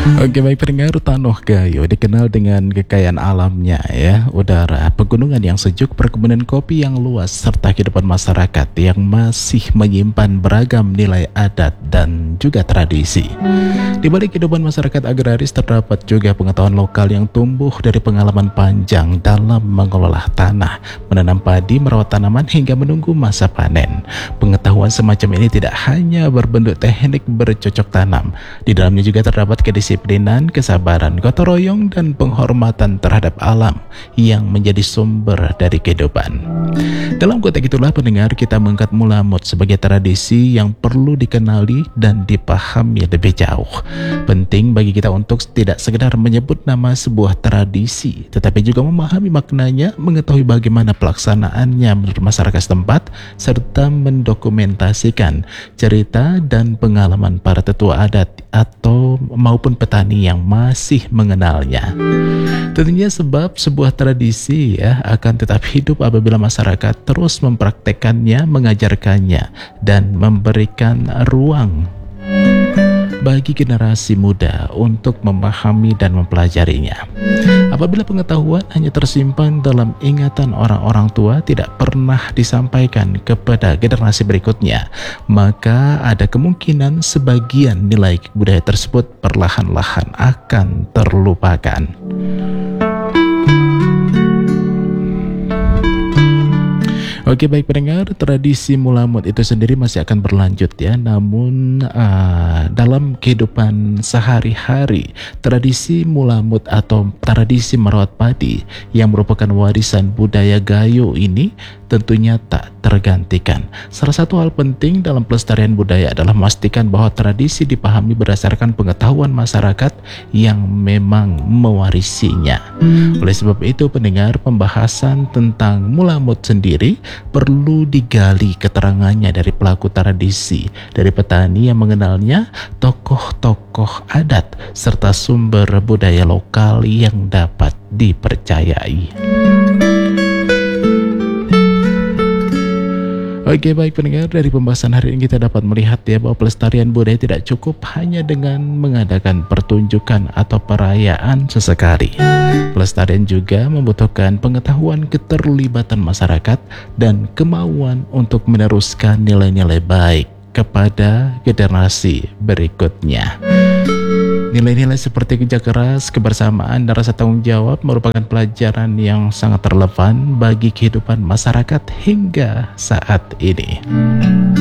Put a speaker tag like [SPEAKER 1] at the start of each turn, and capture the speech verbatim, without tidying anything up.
[SPEAKER 1] Oke, baik pendengar, Tanah Gayo dikenal dengan kekayaan alamnya ya, udara, pegunungan yang sejuk, perkebunan kopi yang luas, serta kehidupan masyarakat yang masih menyimpan beragam nilai adat dan juga tradisi. Di balik kehidupan masyarakat agraris terdapat juga pengetahuan lokal yang tumbuh dari pengalaman panjang dalam mengelola tanah, menanam padi, merawat tanaman hingga menunggu masa panen. Pengetahuan semacam ini tidak hanya berbentuk teknik bercocok tanam, di dalamnya juga terdapat kedisiplinan, kesabaran, gotong royong, dan penghormatan terhadap alam yang menjadi sumber dari kehidupan. Dalam konteks itulah pendengar, kita mengangkat mulamut sebagai tradisi yang perlu dikenali dan dipahami lebih jauh. Penting bagi kita untuk tidak sekedar menyebut nama sebuah tradisi, tetapi juga memahami maknanya, mengetahui bagaimana pelaksanaannya menurut masyarakat setempat, serta mendokumentasikan cerita dan pengalaman para tetua adat atau maupun petani yang masih mengenalnya. Tentunya sebab sebuah tradisi ya akan tetap hidup apabila masyarakat terus mempraktekannya, mengajarkannya, dan memberikan ruang bagi generasi muda untuk memahami dan mempelajarinya. Apabila pengetahuan hanya tersimpan dalam ingatan orang-orang tua, tidak pernah disampaikan kepada generasi berikutnya, maka ada kemungkinan sebagian nilai budaya tersebut perlahan-lahan akan terlupakan. Oke, baik pendengar, tradisi mulamut itu sendiri masih akan berlanjut ya. Namun uh, dalam kehidupan sehari-hari, tradisi mulamut atau tradisi merawat padi yang merupakan warisan budaya Gayo ini tentunya tak tergantikan. Salah satu hal penting dalam pelestarian budaya adalah memastikan bahwa tradisi dipahami berdasarkan pengetahuan masyarakat yang memang mewarisinya. Oleh sebab itu pendengar, pembahasan tentang mulamut sendiri perlu digali keterangannya dari pelaku tradisi, dari petani yang mengenalnya, tokoh-tokoh adat, serta sumber budaya lokal yang dapat dipercayai. Oke, baik pendengar, dari pembahasan hari ini kita dapat melihat ya bahwa pelestarian budaya tidak cukup hanya dengan mengadakan pertunjukan atau perayaan sesekali. Pelestarian juga membutuhkan pengetahuan, keterlibatan masyarakat, dan kemauan untuk meneruskan nilai-nilai baik kepada generasi berikutnya. Nilai-nilai seperti kerja keras, kebersamaan, dan rasa tanggung jawab merupakan pelajaran yang sangat relevan bagi kehidupan masyarakat hingga saat ini.